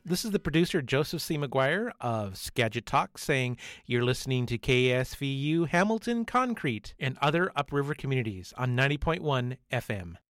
This is the producer, Joseph C. McGuire of Skagit Talk, saying you're listening to KSVU Hamilton Concrete and other upriver communities on 90.1 FM.